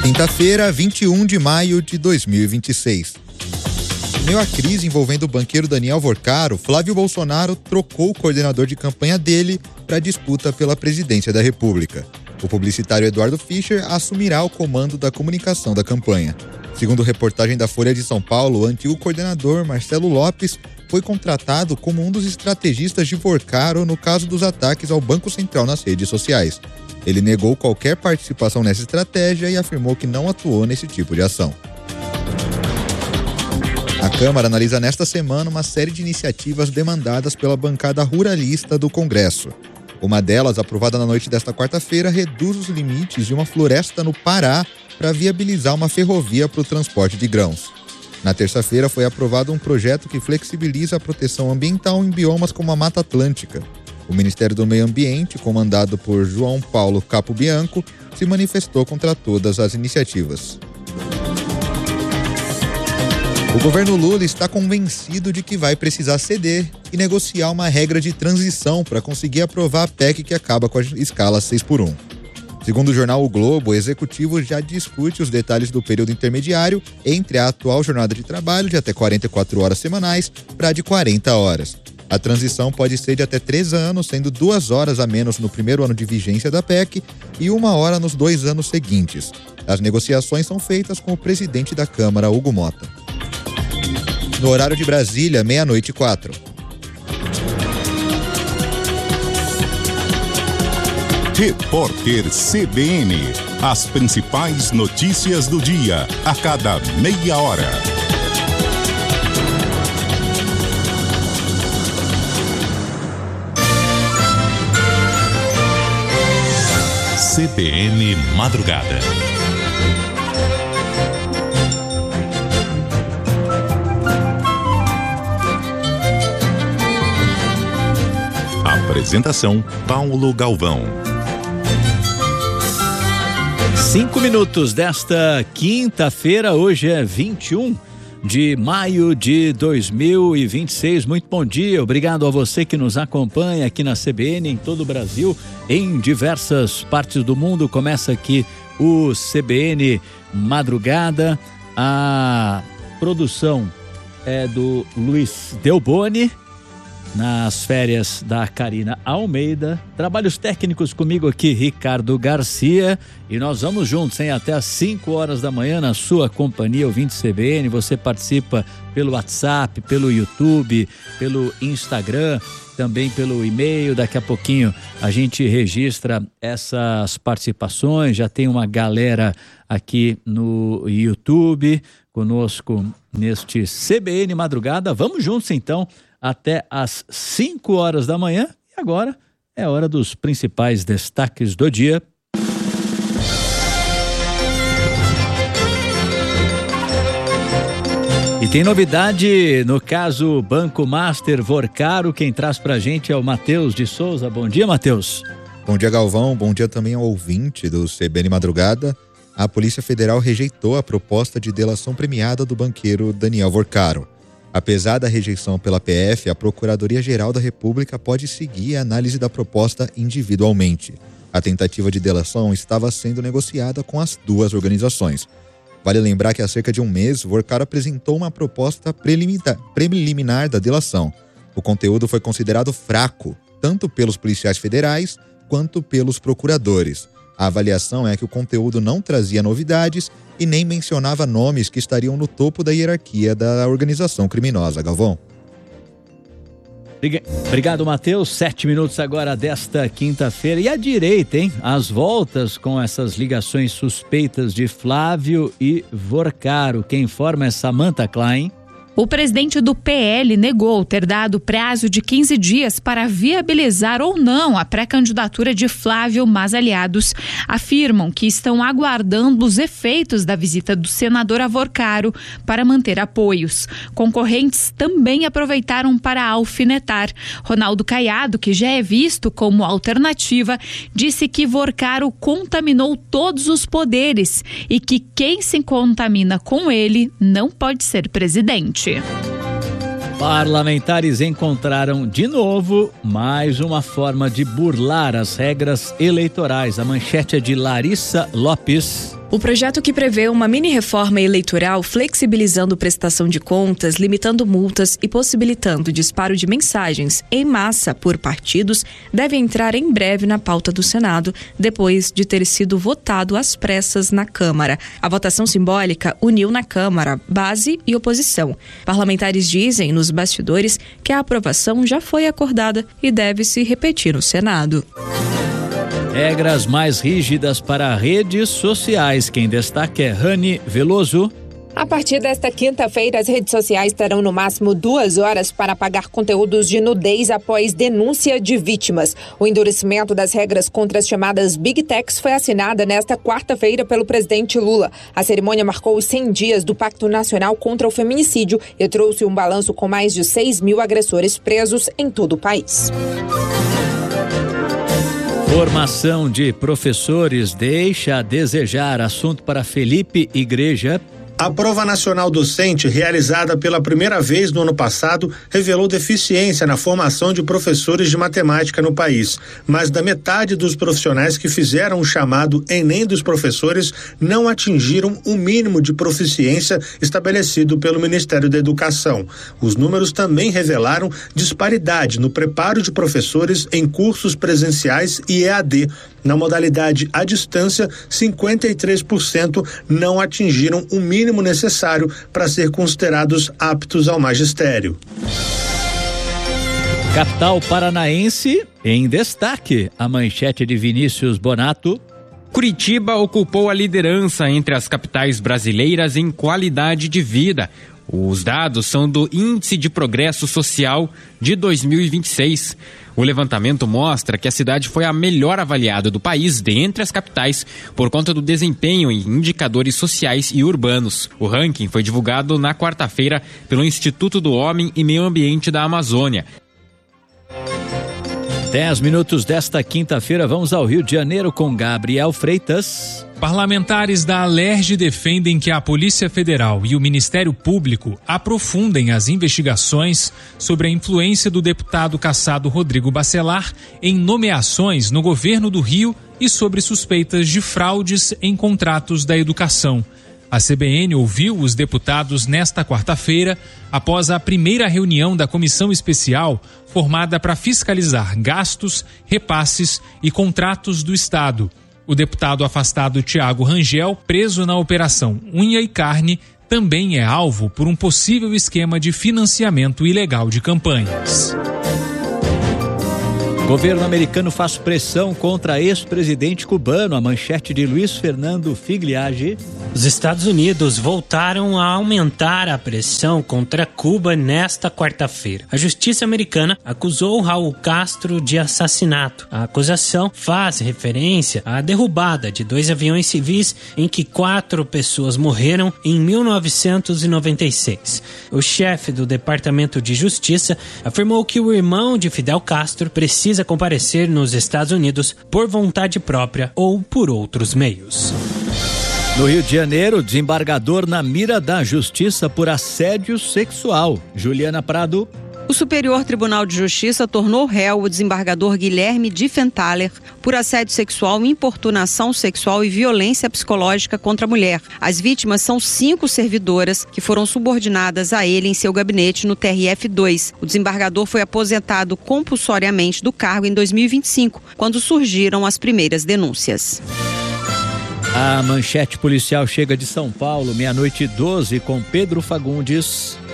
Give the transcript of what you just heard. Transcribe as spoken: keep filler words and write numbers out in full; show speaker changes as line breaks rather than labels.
Quinta-feira, vinte e um de maio de dois mil e vinte e seis. Em meio à crise envolvendo o banqueiro Daniel Vorcaro, Flávio Bolsonaro trocou o coordenador de campanha dele para a disputa pela presidência da República. O publicitário Eduardo Fischer assumirá o comando da comunicação da campanha. Segundo reportagem da Folha de São Paulo, o antigo coordenador Marcelo Lopes foi contratado como um dos estrategistas de Vorcaro no caso dos ataques ao Banco Central nas redes sociais. Ele negou qualquer participação nessa estratégia e afirmou que não atuou nesse tipo de ação. A Câmara analisa nesta semana uma série de iniciativas demandadas pela bancada ruralista do Congresso. Uma delas, aprovada na noite desta quarta-feira, reduz os limites de uma floresta no Pará para viabilizar uma ferrovia para o transporte de grãos. Na terça-feira foi aprovado um projeto que flexibiliza a proteção ambiental em biomas como a Mata Atlântica. O Ministério do Meio Ambiente, comandado por João Paulo Capobianco, se manifestou contra todas as iniciativas. O governo Lula está convencido de que vai precisar ceder e negociar uma regra de transição para conseguir aprovar a P E C que acaba com a escala seis por um. Segundo o jornal O Globo, o executivo já discute os detalhes do período intermediário entre a atual jornada de trabalho de até quarenta e quatro horas semanais para a de quarenta horas. A transição pode ser de até três anos, sendo duas horas a menos no primeiro ano de vigência da P E C e uma hora nos dois anos seguintes. As negociações são feitas com o presidente da Câmara, Hugo Mota. No horário de Brasília, meia-noite e quatro.
Repórter C B N. As principais notícias do dia, a cada meia hora.
C B N Madrugada.
Apresentação: Paulo Galvão.
Cinco minutos desta quinta-feira, hoje é vinte e um de maio de dois mil e vinte e seis. Muito bom dia, obrigado a você que nos acompanha aqui na C B N, em todo o Brasil, em diversas partes do mundo. Começa aqui o C B N Madrugada. A produção é do Luiz Delboni, nas férias da Karina Almeida. Trabalhos técnicos comigo aqui, Ricardo Garcia, e nós vamos juntos, hein, até às cinco horas da manhã na sua companhia, ouvinte C B N. Você participa pelo WhatsApp, pelo YouTube, pelo Instagram, também pelo e-mail. Daqui a pouquinho a gente registra essas participações. Já tem uma galera aqui no YouTube conosco neste C B N Madrugada. Vamos juntos então até às cinco horas da manhã. E agora é hora dos principais destaques do dia. E tem novidade no caso Banco Master Vorcaro. Quem traz pra gente é o Matheus de Souza. Bom dia, Matheus.
Bom dia, Galvão. Bom dia também ao ouvinte do C B N Madrugada. A Polícia Federal rejeitou a proposta de delação premiada do banqueiro Daniel Vorcaro. Apesar da rejeição pela P F, a Procuradoria-Geral da República pode seguir a análise da proposta individualmente. A tentativa de delação estava sendo negociada com as duas organizações. Vale lembrar que há cerca de um mês, Vorcaro apresentou uma proposta preliminar, preliminar da delação. O conteúdo foi considerado fraco, tanto pelos policiais federais quanto pelos procuradores. A avaliação é que o conteúdo não trazia novidades e nem mencionava nomes que estariam no topo da hierarquia da organização criminosa. Galvão.
Obrigado, Matheus. Sete minutos agora desta quinta-feira. E a direita, hein? As voltas com essas ligações suspeitas de Flávio e Vorcaro. Quem informa é Samantha Klein.
O presidente do P L negou ter dado prazo de quinze dias para viabilizar ou não a pré-candidatura de Flávio, mas aliados afirmam que estão aguardando os efeitos da visita do senador a Vorcaro para manter apoios. Concorrentes também aproveitaram para alfinetar. Ronaldo Caiado, que já é visto como alternativa, disse que Vorcaro contaminou todos os poderes e que quem se contamina com ele não pode ser presidente.
Parlamentares encontraram de novo mais uma forma de burlar as regras eleitorais. A manchete é de Larissa Lopes.
O projeto que prevê uma mini-reforma eleitoral flexibilizando prestação de contas, limitando multas e possibilitando disparo de mensagens em massa por partidos deve entrar em breve na pauta do Senado, depois de ter sido votado às pressas na Câmara. A votação simbólica uniu na Câmara base e oposição. Parlamentares dizem nos bastidores que a aprovação já foi acordada e deve se repetir no Senado.
Regras mais rígidas para redes sociais. Quem destaca é Rani Veloso.
A partir desta quinta-feira, as redes sociais terão no máximo duas horas para apagar conteúdos de nudez após denúncia de vítimas. O endurecimento das regras contra as chamadas Big Techs foi assinada nesta quarta-feira pelo presidente Lula. A cerimônia marcou os cem dias do Pacto Nacional contra o Feminicídio e trouxe um balanço com mais de seis mil agressores presos em todo o país.
Formação de professores deixa a desejar. Assunto para Felipe Igreja.
A Prova Nacional Docente, realizada pela primeira vez no ano passado, revelou deficiência na formação de professores de matemática no país. Mais da metade dos profissionais que fizeram o chamado Enem dos professores não atingiram o mínimo de proficiência estabelecido pelo Ministério da Educação. Os números também revelaram disparidade no preparo de professores em cursos presenciais e E A D. Na modalidade à distância, cinquenta e três por cento não atingiram o mínimo necessário para ser considerados aptos ao magistério.
Capital paranaense em destaque. A manchete de Vinícius Bonato.
Curitiba ocupou a liderança entre as capitais brasileiras em qualidade de vida. Os dados são do Índice de Progresso Social de dois mil e vinte e seis. O levantamento mostra que a cidade foi a melhor avaliada do país dentre as capitais por conta do desempenho em indicadores sociais e urbanos. O ranking foi divulgado na quarta-feira pelo Instituto do Homem e Meio Ambiente da Amazônia.
Dez minutos desta quinta-feira, vamos ao Rio de Janeiro com Gabriel Freitas.
Parlamentares da Alerj defendem que a Polícia Federal e o Ministério Público aprofundem as investigações sobre a influência do deputado cassado Rodrigo Bacelar em nomeações no governo do Rio e sobre suspeitas de fraudes em contratos da educação. A C B N ouviu os deputados nesta quarta-feira, após a primeira reunião da comissão especial formada para fiscalizar gastos, repasses e contratos do Estado. O deputado afastado Tiago Rangel, preso na Operação Unha e Carne, também é alvo por um possível esquema de financiamento ilegal de campanhas.
Governo americano faz pressão contra ex-presidente cubano. A manchete de Luiz Fernando Figliage.
Os Estados Unidos voltaram a aumentar a pressão contra Cuba nesta quarta-feira. A justiça americana acusou Raul Castro de assassinato. A acusação faz referência à derrubada de dois aviões civis em que quatro pessoas morreram em mil novecentos e noventa e seis. O chefe do Departamento de Justiça afirmou que o irmão de Fidel Castro precisa comparecer nos Estados Unidos por vontade própria ou por outros meios.
No Rio de Janeiro, desembargador na mira da justiça por assédio sexual. Juliana Prado.
O Superior Tribunal de Justiça tornou réu o desembargador Guilherme Diefenthaler por assédio sexual, importunação sexual e violência psicológica contra a mulher. As vítimas são cinco servidoras que foram subordinadas a ele em seu gabinete no T R F dois. O desembargador foi aposentado compulsoriamente do cargo em dois mil e vinte e cinco, quando surgiram as primeiras denúncias.
A manchete policial chega de São Paulo, meia-noite e doze, com Pedro Fagundes.